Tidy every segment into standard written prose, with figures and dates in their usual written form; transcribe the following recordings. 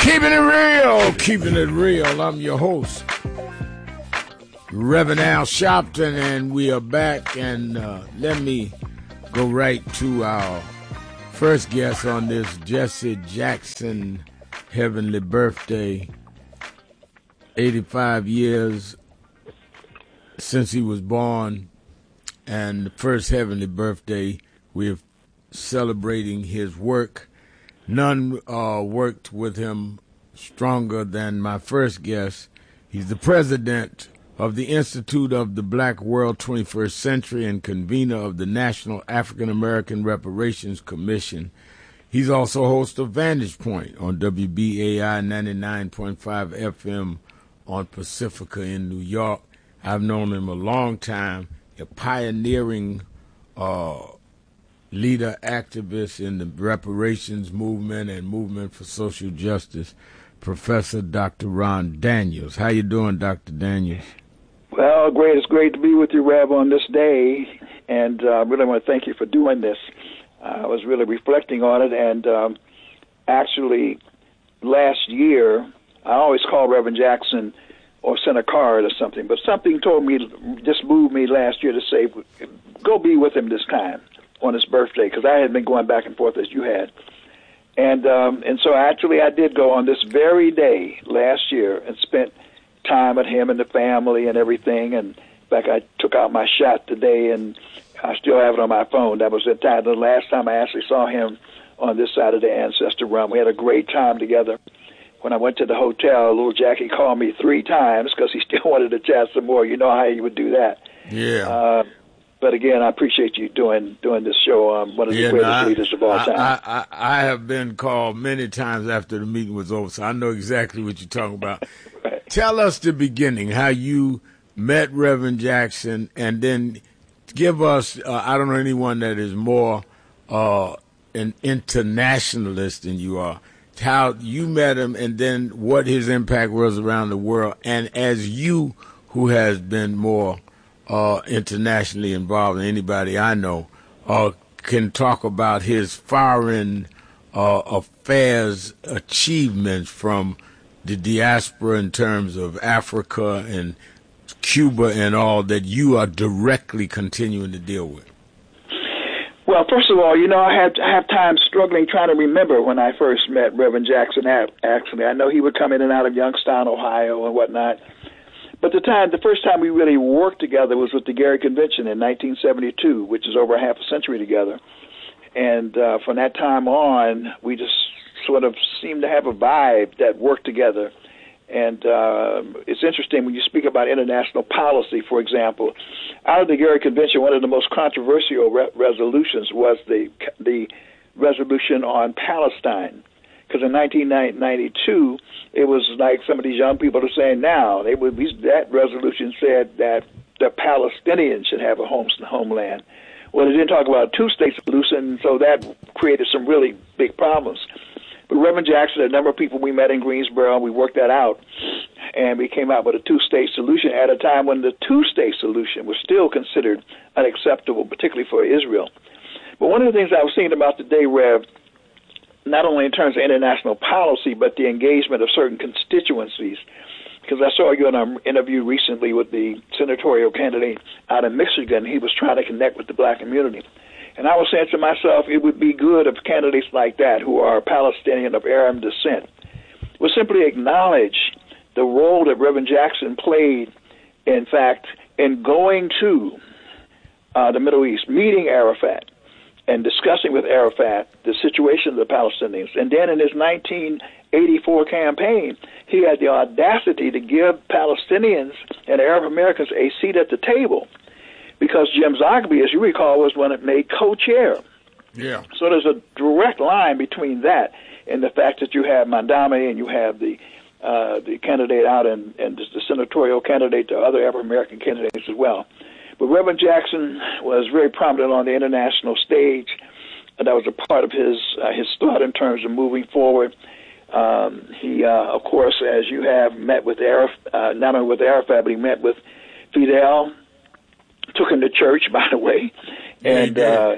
Keeping it real. I'm your host, Reverend Al Sharpton, and we are back. And let me go right to our first guest on this Jesse Jackson heavenly birthday. 85 years since he was born, and the first heavenly birthday. We're celebrating his work. None worked with him stronger than my first guest. He's the president of the Institute of the Black World 21st Century and convener of the National African American Reparations Commission. He's also host of Vantage Point on WBAI 99.5 FM on Pacifica in New York. I've known him a long time, a pioneering leader, activist in the reparations movement and movement for social justice, Professor Dr. Ron Daniels. How you doing, Dr. Daniels? Well, great. It's great to be with you, Rev, on this day, and I really want to thank you for doing this. I was really reflecting on it, and actually, last year, I always call Reverend Jackson or send a card or something, but something told me, just moved me last year to say, go be with him this time on his birthday, because I had been going back and forth as you had. And so actually I did go on this very day last year and spent time with him and the family and everything. And in fact, I took out my shot today, and I still have it on my phone. That was the time, the last time I actually saw him on this side of the ancestor run. We had a great time together. When I went to the hotel, little Jackie called me 3 times because he still wanted to chat some more. You know how he would do that. Yeah. But again, I appreciate you doing this show. One of the greatest leaders of all time. I have been called many times after the meeting was over, so I know exactly what you're talking about. Right. Tell us the beginning, how you met Reverend Jackson, and then give us, I don't know anyone that is more an internationalist than you are, how you met him, and then what his impact was around the world, and as you, who has been more internationally involved than anybody I know, can talk about his foreign affairs achievements from the diaspora in terms of Africa and Cuba and all that you are directly continuing to deal with. Well, first of all, I have time struggling trying to remember when I first met Reverend Jackson. Actually, I know he would come in and out of Youngstown, Ohio, and whatnot. But the first time we really worked together was with the Gary Convention in 1972, which is over half a century together. And from that time on, we just sort of seemed to have a vibe that worked together. And it's interesting when you speak about international policy, for example. Out of the Gary Convention, one of the most controversial resolutions was the resolution on Palestine. Because in 1992, it was like some of these young people are saying now, that resolution said that the Palestinians should have a homeland. Well, they didn't talk about a two-state solution, so that created some really big problems. But Reverend Jackson, a number of people we met in Greensboro, we worked that out, and we came out with a two-state solution at a time when the two-state solution was still considered unacceptable, particularly for Israel. But one of the things I was thinking about today, Rev, not only in terms of international policy, but the engagement of certain constituencies. Because I saw you in an interview recently with the senatorial candidate out of Michigan. He was trying to connect with the black community. And I was saying to myself, it would be good if candidates like that, who are Palestinian of Arab descent, would simply acknowledge the role that Reverend Jackson played, in fact, in going to the Middle East, meeting Arafat, and discussing with Arafat the situation of the Palestinians. And then in his 1984 campaign, he had the audacity to give Palestinians and Arab Americans a seat at the table, because Jim Zogby, as you recall, was one that made co-chair. Yeah. So there's a direct line between that and the fact that you have Mandami and you have the candidate out and the senatorial candidate, the other Arab American candidates as well. But Reverend Jackson was very prominent on the international stage, and that was a part of his thought in terms of moving forward. He, of course, as you have, met with Arafat, not only with Arafat, but he met with Fidel, took him to church, by the way, and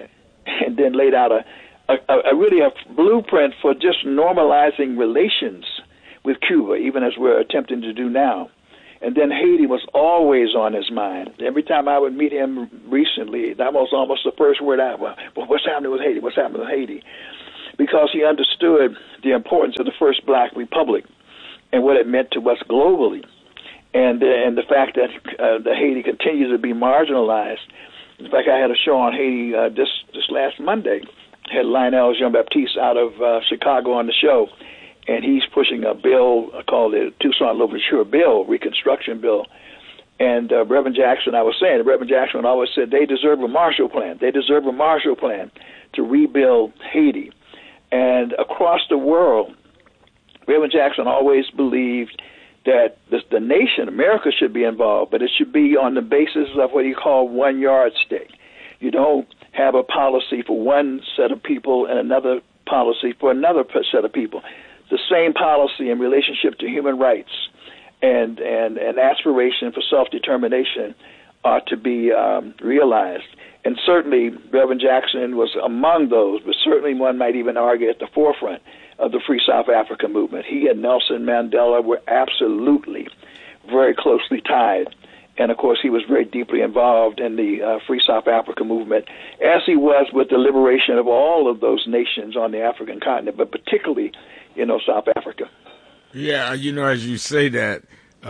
then laid out a really a blueprint for just normalizing relations with Cuba, even as we're attempting to do now. And then Haiti was always on his mind. Every time I would meet him recently, that was almost the first word out. Well, what's happening with Haiti? What's happening with Haiti? Because he understood the importance of the first black republic and what it meant to us globally, and the fact that Haiti continues to be marginalized. In fact, I had a show on Haiti this last Monday. I had Lionel Jean-Baptiste out of Chicago on the show, and he's pushing a bill called the Toussaint Louverture Bill, Reconstruction Bill. And Reverend Jackson, I was saying, Reverend Jackson always said they deserve a Marshall Plan. They deserve a Marshall Plan to rebuild Haiti. And across the world, Reverend Jackson always believed that the nation, America, should be involved, but it should be on the basis of what he called one yardstick. You don't have a policy for one set of people and another policy for another set of people. The same policy in relationship to human rights and aspiration for self-determination ought to be realized. And certainly Reverend Jackson was among those, but certainly one might even argue at the forefront of the Free South Africa movement. He and Nelson Mandela were absolutely very closely tied. And, of course, he was very deeply involved in the Free South Africa movement, as he was with the liberation of all of those nations on the African continent, but particularly, South Africa. Yeah, as you say that,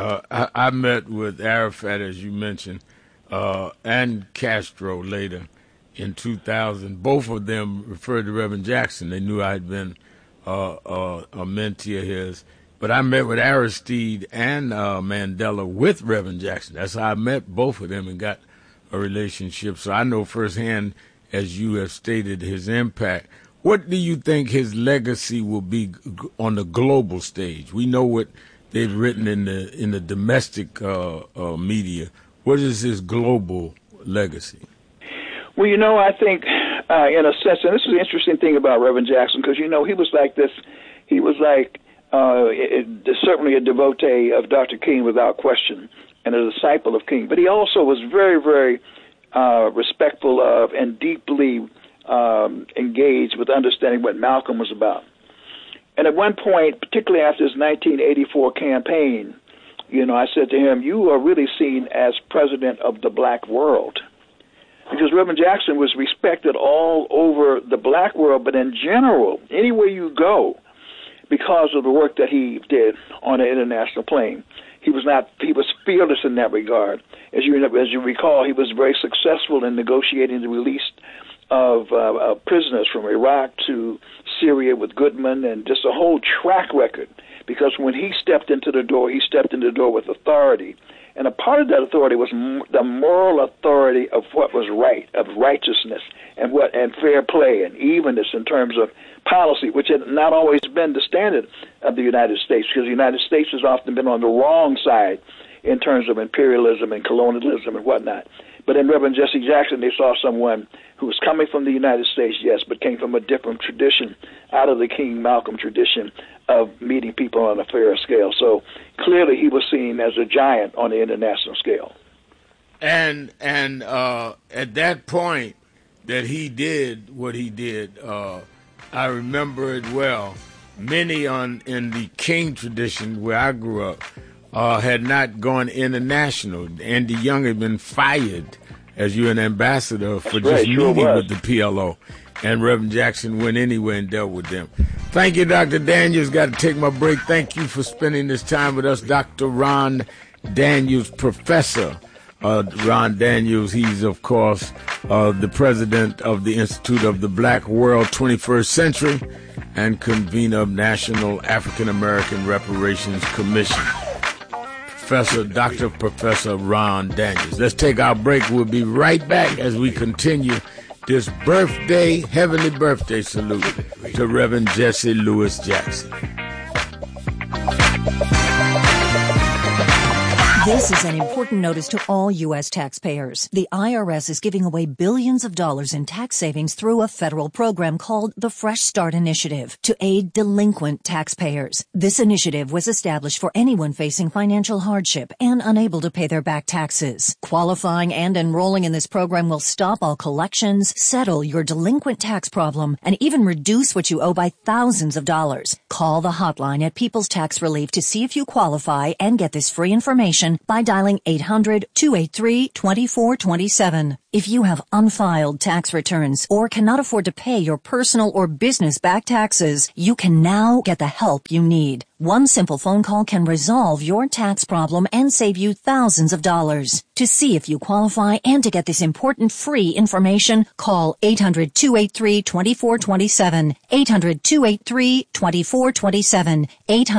I met with Arafat, as you mentioned, and Castro later in 2000. Both of them referred to Reverend Jackson. They knew I had been a mentee of his. But I met with Aristide and Mandela with Reverend Jackson. That's how I met both of them and got a relationship. So I know firsthand, as you have stated, his impact. What do you think his legacy will be on the global stage? We know what they've written in the domestic media. What is his global legacy? Well, I think in a sense, and this is the interesting thing about Reverend Jackson, because, he was like this. He was like certainly a devotee of Dr. King without question and a disciple of King. But he also was very, very respectful of and deeply engaged with understanding what Malcolm was about. And at one point, particularly after his 1984 campaign, I said to him, you are really seen as president of the black world. Because Reverend Jackson was respected all over the black world, but in general, anywhere you go, because of the work that he did on the international plane. He was fearless in that regard. As you recall, he was very successful in negotiating the release of prisoners from Iraq to Syria with Goodman, and just a whole track record. Because when he stepped into the door with authority. And a part of that authority was the moral authority of what was right, of righteousness, and fair play and evenness in terms of policy, which had not always been the standard of the United States, because the United States has often been on the wrong side in terms of imperialism and colonialism and whatnot. But in Reverend Jesse Jackson, they saw someone who was coming from the United States, yes, but came from a different tradition, out of the King Malcolm tradition of meeting people on a fairer scale. So clearly he was seen as a giant on the international scale. And at that point that he did what he did, I remember it well. Many in the King tradition where I grew up had not gone international. Andy Young had been fired as UN ambassador for just meeting with the PLO. And Reverend Jackson went anywhere and dealt with them. Thank you, Dr. Daniels. Got to take my break. Thank you for spending this time with us, Dr. Ron Daniels, Professor Ron Daniels. He's, of course, the president of the Institute of the Black World 21st Century and convener of National African American Reparations Commission. Professor Ron Daniels. Let's take our break. We'll be right back as we continue this heavenly birthday salute to Reverend Jesse Louis Jackson. This is an important notice to all U.S. taxpayers. The IRS is giving away billions of dollars in tax savings through a federal program called the Fresh Start Initiative to aid delinquent taxpayers. This initiative was established for anyone facing financial hardship and unable to pay their back taxes. Qualifying and enrolling in this program will stop all collections, settle your delinquent tax problem, and even reduce what you owe by thousands of dollars. Call the hotline at People's Tax Relief to see if you qualify and get this free information by dialing 800-283-2427. If you have unfiled tax returns or cannot afford to pay your personal or business back taxes, you can now get the help you need. One simple phone call can resolve your tax problem and save you thousands of dollars. To see if you qualify and to get this important free information, call 800-283-2427, 800-283-2427,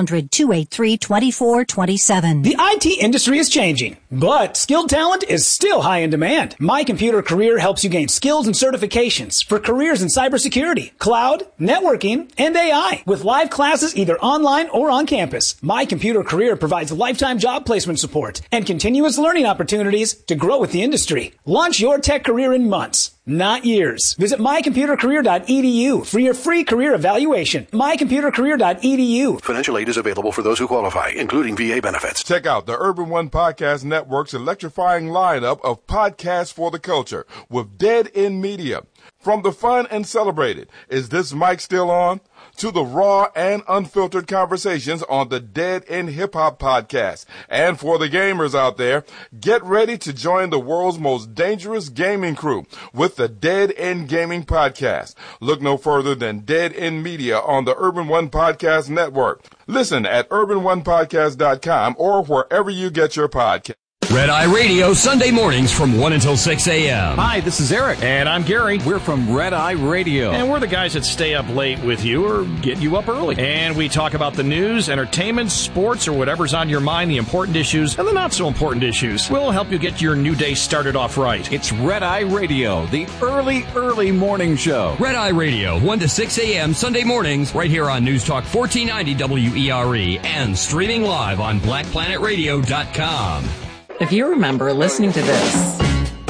800-283-2427. The IT industry is changing, but skilled talent is still high in demand. My Computer Career helps you gain skills and certifications for careers in cybersecurity, cloud, networking, and AI with live classes either online or on campus. My Computer Career provides lifetime job placement support and continuous learning opportunities to grow with the industry. Launch your tech career in months, not years. Visit mycomputercareer.edu for your free career evaluation. mycomputercareer.edu. Financial aid is available for those who qualify, including VA benefits. Check out the Urban One Podcast Network's electrifying lineup of podcasts for the culture with Dead End Media. From the fun and celebrated, Is This Mic Still On?, to the raw and unfiltered conversations on the Dead End Hip Hop Podcast. And for the gamers out there, get ready to join the world's most dangerous gaming crew with the Dead End Gaming Podcast. Look no further than Dead End Media on the Urban One Podcast Network. Listen at urbanonepodcast.com or wherever you get your podcast. Red Eye Radio, Sunday mornings from 1 until 6 a.m. Hi, this is Eric. And I'm Gary. We're from Red Eye Radio. And we're the guys that stay up late with you or get you up early. And we talk about the news, entertainment, sports, or whatever's on your mind, the important issues and the not so important issues. We'll help you get your new day started off right. It's Red Eye Radio, the early morning show. Red Eye Radio, 1 to 6 a.m. Sunday mornings, right here on News Talk 1490 WERE and streaming live on BlackPlanetRadio.com. If you remember listening to this,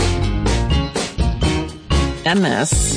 and this,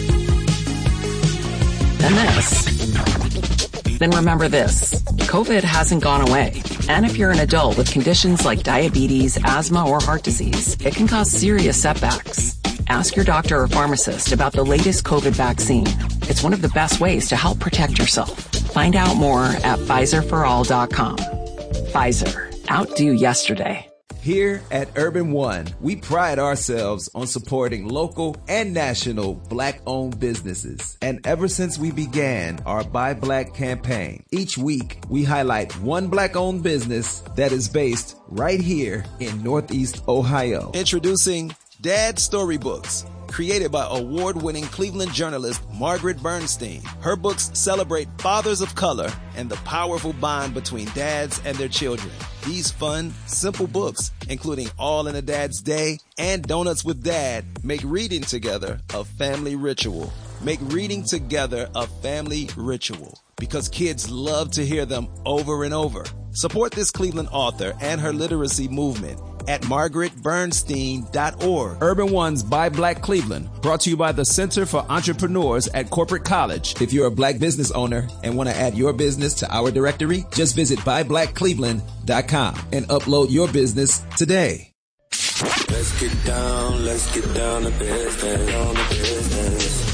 and this, then remember this. COVID hasn't gone away. And if you're an adult with conditions like diabetes, asthma, or heart disease, it can cause serious setbacks. Ask your doctor or pharmacist about the latest COVID vaccine. It's one of the best ways to help protect yourself. Find out more at PfizerForAll.com. Pfizer. Outdo yesterday. Here at Urban One, we pride ourselves on supporting local and national Black-owned businesses. And ever since we began our Buy Black campaign, each week we highlight one Black-owned business that is based right here in Northeast Ohio. Introducing Dad Storybooks, created by award-winning Cleveland journalist Margaret Bernstein. Her books celebrate fathers of color and the powerful bond between dads and their children. These fun, simple books, including All in a Dad's Day and Donuts with Dad, make reading together a family ritual. Make reading together a family ritual, because kids love to hear them over and over. Support this Cleveland author and her literacy movement at margaretbernstein.org. Urban One's Buy Black Cleveland, brought to you by the Center for Entrepreneurs at Corporate College. If you're a Black business owner and want to add your business to our directory, just visit buyblackcleveland.com and upload your business today. Let's get down to business, on the business.